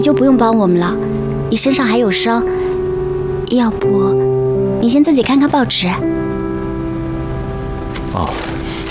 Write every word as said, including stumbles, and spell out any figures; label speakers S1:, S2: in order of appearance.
S1: 就不用帮我们了。你身上还有伤，要不你先自己看看报纸。
S2: 哦。